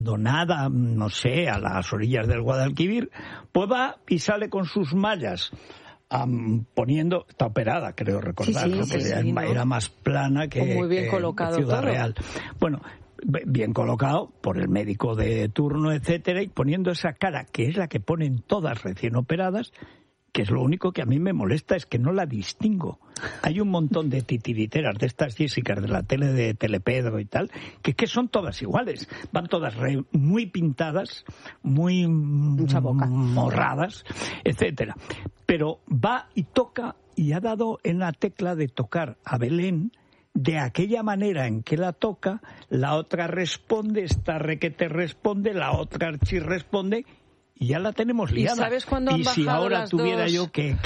abandonada, no sé, a las orillas del Guadalquivir, pues va y sale con sus mallas. Poniendo, está operada, creo recordar, sí, ¿no? Sí, Era más plana que muy bien colocado Ciudad todo. Real. Bueno, bien colocado por el médico de turno, etcétera, y poniendo esa cara, que es la que ponen todas recién operadas, que es lo único que a mí me molesta, es que no la distingo. Hay un montón de titiriteras de estas Jessicas de la tele de Telepedro y tal, que son todas iguales. Van todas muy pintadas, muy morradas, etcétera. Pero va y toca, y ha dado en la tecla de tocar a Belén de aquella manera en que la toca, la otra responde, esta requete responde, la otra archi responde, y ya la tenemos liada. ¿Y sabes cuándo han si bajado ahora las tuviera dos? yo que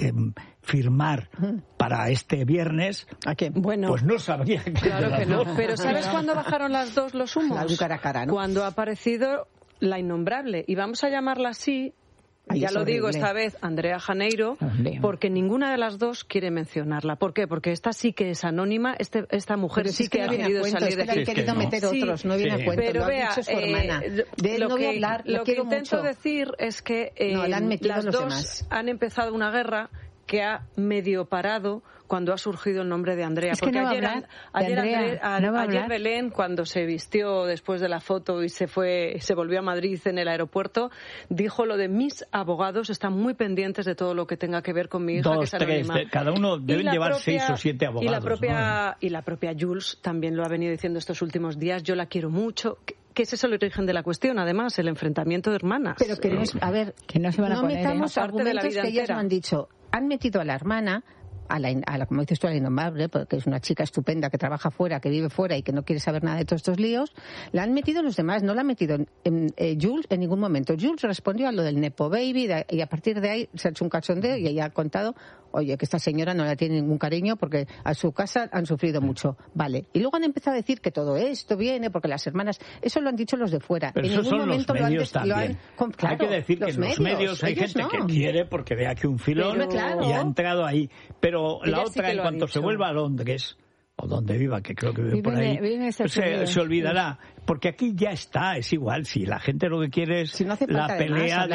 firmar para este viernes, ¿a qué? Bueno, pues no sabría qué. Claro que no. Pero ¿sabes cuándo bajaron las dos los humos? Un cara a cara, ¿no? Cuando ha aparecido la innombrable. Y vamos a llamarla así. Ay, Ya es lo horrible. digo esta vez, Andrea Janeiro, porque ninguna de las dos quiere mencionarla. ¿Por qué? Porque esta sí que es anónima, esta mujer Pero sí que ha querido salir de aquí. Han querido meter otros, no viene a cuento. Pero lo vea, ha dicho su hermana. lo que quiero intento mucho. decir es que No, la han metido las los dos demás. han empezado una guerra que ha medio parado cuando ha surgido el nombre de Andrea. Es que Porque no va a ayer, hablar ayer, de Andrea, no va a ayer hablar. Belén, cuando se vistió después de la foto y se volvió a Madrid en el aeropuerto, dijo lo de mis abogados están muy pendientes de todo lo que tenga que ver con mi hija, que 2, es 3, anónima. cada uno deben llevar 6 o 7 abogados. Y la propia Jules también lo ha venido diciendo estos últimos días. Yo la quiero mucho. Que ese es el origen de la cuestión, además, el enfrentamiento de hermanas. Pero que no es, a ver, que no se van a poner, metamos aparte de la argumentos vida que ellas entera. no han dicho. Han metido a la hermana, a la, como dices tú, a la innombrable, porque es una chica estupenda que trabaja fuera, que vive fuera y que no quiere saber nada de todos estos líos. La han metido los demás, no la han metido Jules en ningún momento. Jules respondió a lo del Nepo Baby y a partir de ahí se ha hecho un cachondeo y ella ha contado, oye, que esta señora no le tiene ningún cariño porque a su casa han sufrido mucho. Vale. Y luego han empezado a decir que todo esto viene porque las hermanas, eso lo han dicho los de fuera. Pero en esos ningún son momento los medios también. Claro, hay que decir que en los medios hay gente que quiere porque ve aquí un filón y ha entrado ahí. Pero la ella otra, sí en cuanto se vuelva a Londres, o donde viva, que creo que vive por ahí, se olvidará. Porque aquí ya está, es igual. Si la gente lo que quiere es si no hace la falta pelea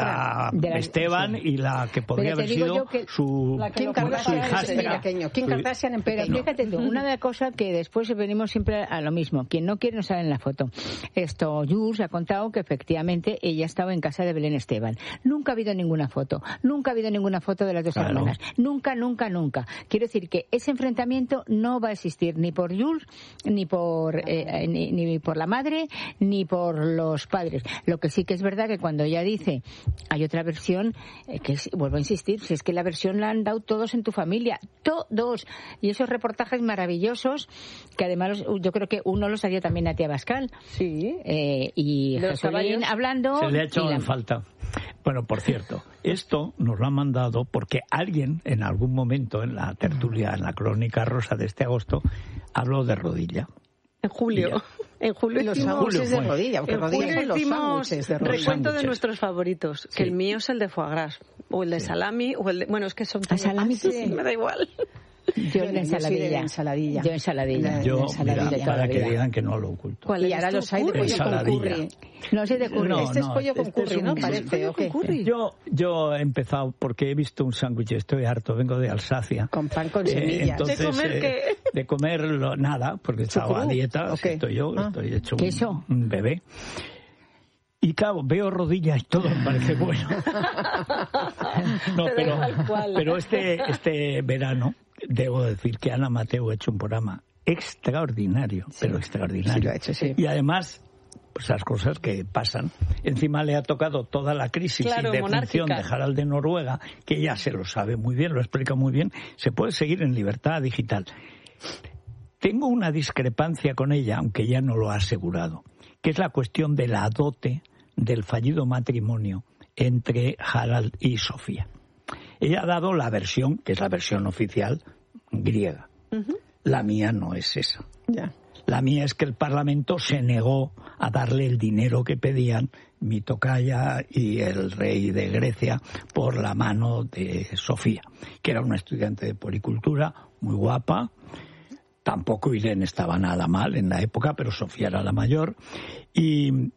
de Esteban y la que podría haber sido su hijastra. Kim Kardashian en Pero fíjate tú, una de las cosas que después venimos siempre a lo mismo. Quien no quiere no sale en la foto. Jules ha contado que efectivamente ella estaba en casa de Belén Esteban. Nunca ha habido ninguna foto. Nunca ha habido ninguna foto de las dos hermanas. Nunca, nunca, nunca. Quiero decir que ese enfrentamiento no va a existir ni por Jules, ni por la madre, ni por los padres. Lo que sí que es verdad que cuando ella dice, hay otra versión, vuelvo a insistir, si es que la versión la han dado todos en tu familia, todos. Y esos reportajes maravillosos, que además yo creo que uno los hacía también a tía Bascal. Sí. Y Jesulín hablando. Se le ha echado en falta. Bueno, por cierto, esto nos lo ha mandado porque alguien en algún momento en la tertulia, en la crónica rosa de este agosto, habló de rodilla. En julio. En julio los hicimos sándwiches de rodilla, porque rodillas son los sándwiches de rodilla. Recuento de nuestros favoritos, que el mío es el de foie gras, o el de salami, o el de... Bueno, es que son... salami sí. Me da igual. Yo en ensaladilla. Yo ensaladilla. Yo, mira, para que digan que no lo oculto. Y ahora los hay de pollo con curry. No sé de curry. Este es pollo con curry, ¿no? Parece, ¿o qué? Yo he empezado porque he visto un sándwich, estoy harto, vengo de Alsacia. Con pan con semillas. Entonces, ¿De comer qué? De comer nada, porque estaba a dieta, estoy hecho un bebé. Y claro, veo rodillas y todo me parece bueno. No, pero este verano debo decir que Ana Mateo ha hecho un programa extraordinario, pero extraordinario. Sí, lo ha hecho, sí. Y además, pues esas cosas que pasan. Encima le ha tocado toda la crisis y defunción de Harald de Noruega, que ella se lo sabe muy bien, lo explica muy bien. Se puede seguir en Libertad Digital. Tengo una discrepancia con ella, aunque ella no lo ha asegurado, que es la cuestión de la dote del fallido matrimonio entre Harald y Sofía. Ella ha dado la versión, que es la versión oficial, griega. Uh-huh. La mía no es esa. Yeah. La mía es que el Parlamento se negó a darle el dinero que pedían mi tocaya y el rey de Grecia por la mano de Sofía, que era una estudiante de puericultura, muy guapa, Tampoco Irene estaba nada mal en la época, pero Sofía era la mayor. Y